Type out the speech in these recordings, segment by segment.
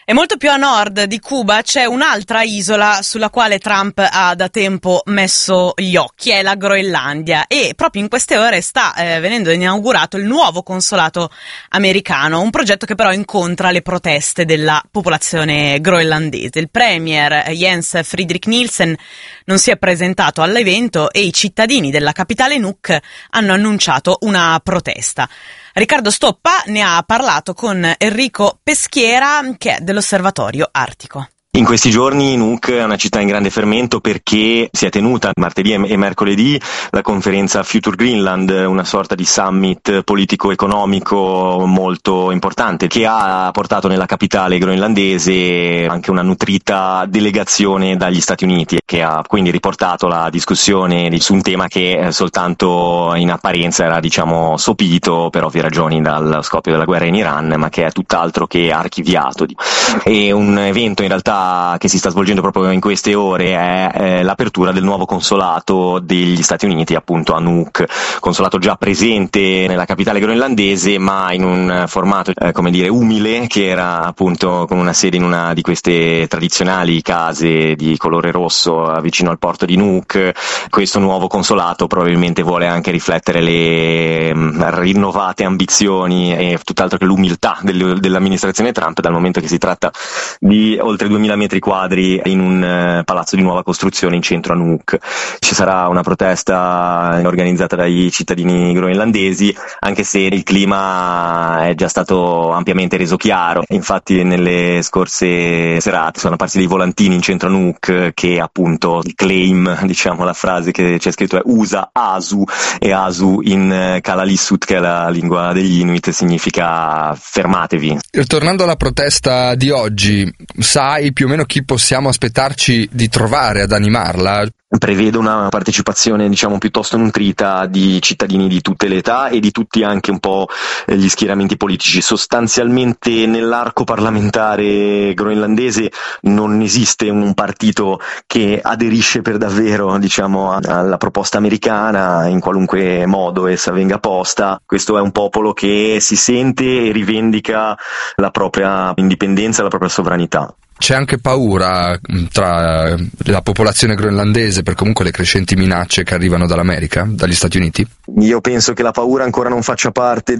E molto più a nord di Cuba c'è un'altra isola sulla quale Trump ha da tempo messo gli occhi, è la Groenlandia, e proprio in queste ore sta venendo inaugurato il nuovo consolato americano, un progetto che però incontra le proteste della popolazione groenlandese. Il premier Jens Fredrik Nielsen non si è presentato all'evento e i cittadini della capitale Nuuk hanno annunciato una protesta. Riccardo Stoppa ne ha parlato con Enrico Peschiera, che è dell'Osservatorio Artico. In questi giorni Nuuk è una città in grande fermento perché si è tenuta martedì e mercoledì la conferenza Future Greenland, una sorta di summit politico-economico molto importante che ha portato nella capitale groenlandese anche una nutrita delegazione dagli Stati Uniti, che ha quindi riportato la discussione su un tema che soltanto in apparenza era sopito per ovvie ragioni dal scoppio della guerra in Iran, ma che è tutt'altro che archiviato. È un evento in realtà che si sta svolgendo proprio in queste ore è l'apertura del nuovo consolato degli Stati Uniti appunto a Nuuk, consolato già presente nella capitale groenlandese ma in un formato umile, che era appunto con una sede in una di queste tradizionali case di colore rosso vicino al porto di Nuuk. Questo nuovo consolato probabilmente vuole anche riflettere le rinnovate ambizioni e tutt'altro che l'umiltà dell'amministrazione Trump, dal momento che si tratta di oltre 2000 metri quadri in un palazzo di nuova costruzione in centro a Nuuk. Ci sarà una protesta organizzata dai cittadini groenlandesi, anche se il clima è già stato ampiamente reso chiaro. Infatti nelle scorse serate sono apparsi dei volantini in centro a Nuuk che appunto il claim, la frase che c'è scritto è "usa Asu", e Asu in Kalalissut, che è la lingua degli Inuit, significa fermatevi. Tornando alla protesta di oggi, sai più o meno chi possiamo aspettarci di trovare ad animarla? Prevede una partecipazione piuttosto nutrita di cittadini di tutte le età e di tutti anche un po' gli schieramenti politici. Sostanzialmente nell'arco parlamentare groenlandese non esiste un partito che aderisce per davvero alla proposta americana in qualunque modo essa venga posta. Questo è un popolo che si sente e rivendica la propria indipendenza e la propria sovranità. C'è anche paura tra la popolazione groenlandese per comunque le crescenti minacce che arrivano dall'America, dagli Stati Uniti? Io penso che la paura ancora non faccia parte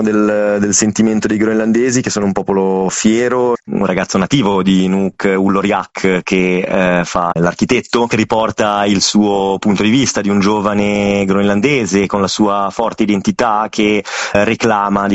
del sentimento dei groenlandesi, che sono un popolo fiero. Un ragazzo nativo di Nuuk, Ulloriak, che fa l'architetto, che riporta il suo punto di vista di un giovane groenlandese con la sua forte identità che reclama